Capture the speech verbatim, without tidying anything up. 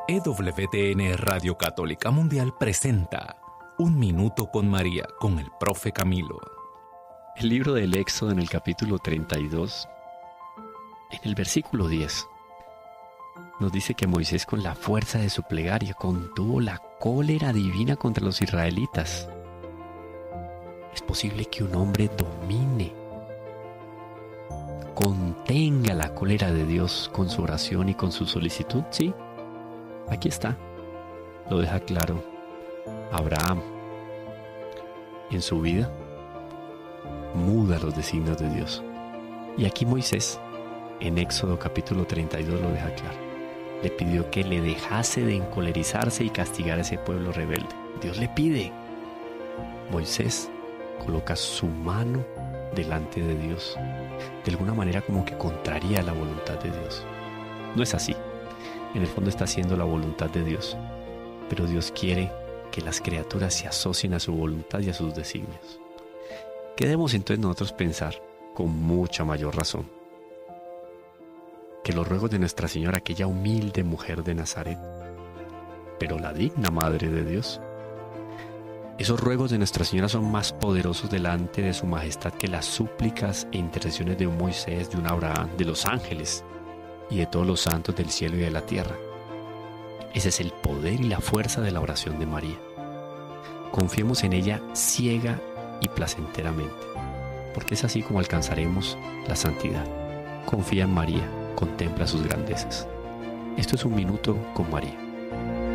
E W T N Radio Católica Mundial presenta Un Minuto con María con el profe Camilo. El libro del Éxodo, en el capítulo treinta y dos, en el versículo diez, nos dice que Moisés, con la fuerza de su plegaria, contuvo la cólera divina contra los israelitas. ¿Es posible que un hombre domine, contenga la cólera de Dios con su oración y con su solicitud? Sí, aquí está, lo deja claro Abraham. En su vida muda los designios de Dios. Y aquí Moisés, en Éxodo capítulo treinta y dos, lo deja claro. Le pidió que le dejase de encolerizarse y castigar a ese pueblo rebelde. Dios le pide. Moisés coloca su mano delante de Dios, de alguna manera como que contraría la voluntad de Dios. No es así. En el fondo está haciendo la voluntad de Dios, pero Dios quiere que las criaturas se asocien a su voluntad y a sus designios. ¿Qué debemos entonces nosotros pensar con mucha mayor razón? Que los ruegos de Nuestra Señora, aquella humilde mujer de Nazaret, pero la digna Madre de Dios, esos ruegos de Nuestra Señora son más poderosos delante de su majestad que las súplicas e intercesiones de un Moisés, de un Abraham, de los ángeles y de todos los santos del cielo y de la tierra. Ese es el poder y la fuerza de la oración de María. Confiemos en ella ciega y placenteramente, porque es así como alcanzaremos la santidad. Confía en María, contempla sus grandezas. Esto es Un Minuto con María.